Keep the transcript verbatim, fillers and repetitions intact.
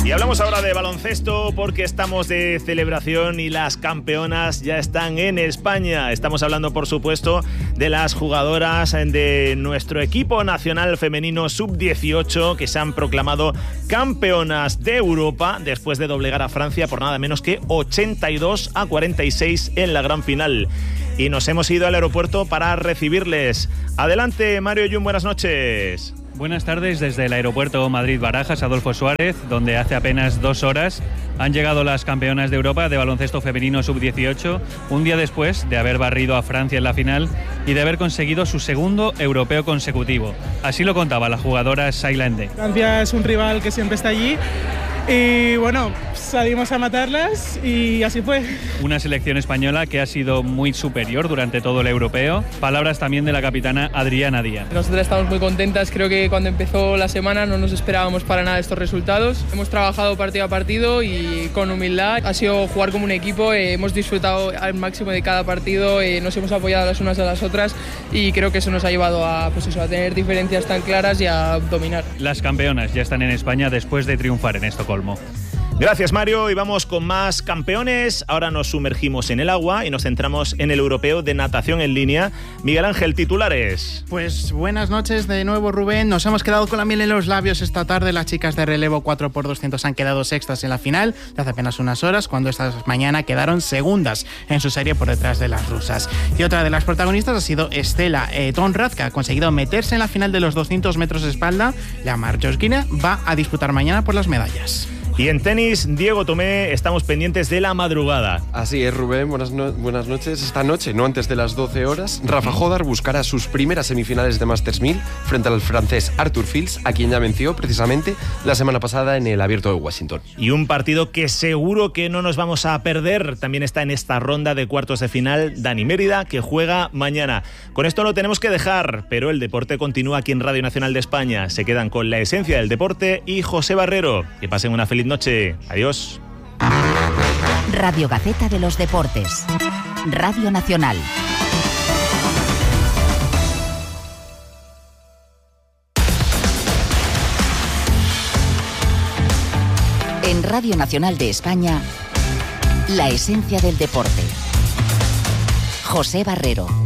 Y hablamos ahora de baloncesto porque estamos de celebración y las campeonas ya están en España. Estamos hablando, por supuesto, de las jugadoras de nuestro equipo nacional femenino sub dieciocho que se han proclamado campeonas de Europa después de doblegar a Francia por nada menos que ochenta y dos a cuarenta y seis en la gran final. Y nos hemos ido al aeropuerto para recibirles. Adelante, Mario Jun, buenas noches. Buenas tardes desde el aeropuerto Madrid-Barajas, Adolfo Suárez, donde hace apenas dos horas han llegado las campeonas de Europa de baloncesto femenino sub dieciocho, un día después de haber barrido a Francia en la final y de haber conseguido su segundo europeo consecutivo. Así lo contaba la jugadora Sayla Ende. Francia es un rival que siempre está allí y bueno, salimos a matarlas y así fue. Una selección española que ha sido muy superior durante todo el europeo. Palabras también de la capitana Adriana Díaz. Nosotras estamos muy contentas, creo que cuando empezó la semana no nos esperábamos para nada estos resultados. Hemos trabajado partido a partido y con humildad. Ha sido jugar como un equipo, eh, hemos disfrutado al máximo de cada partido, eh, nos hemos apoyado las unas a las otras y creo que eso nos ha llevado a, pues eso, a tener diferencias tan claras y a dominar. Las campeonas ya están en España después de triunfar en Estocolmo. Gracias, Mario, y vamos con más campeones. Ahora nos sumergimos en el agua y nos centramos en el europeo de natación en línea. Miguel Ángel, titulares. Pues buenas noches de nuevo, Rubén. Nos hemos quedado con la miel en los labios esta tarde. Las chicas de relevo cuatro por doscientos han quedado sextas en la final de hace apenas unas horas, cuando esta mañana quedaron segundas en su serie por detrás de las rusas. Y otra de las protagonistas ha sido Estela eh, Tonraz, que ha conseguido meterse en la final de los doscientos metros de espalda. La Marjorquina va a disputar mañana por las medallas. Y en tenis, Diego Tomé, estamos pendientes de la madrugada. Así es, Rubén, buenas, no- buenas noches. Esta noche, no antes de las doce horas, Rafa Jodar buscará sus primeras semifinales de Masters mil frente al francés Arthur Fils, a quien ya venció precisamente la semana pasada en el Abierto de Washington. Y un partido que seguro que no nos vamos a perder. También está en esta ronda de cuartos de final Dani Mérida, que juega mañana. Con esto lo tenemos que dejar, pero el deporte continúa aquí en Radio Nacional de España. Se quedan con la esencia del deporte y José Barrero. Que pasen una feliz noche. Adiós. Radio Gaceta de los Deportes. Radio Nacional. En Radio Nacional de España, la esencia del deporte. José Barrero.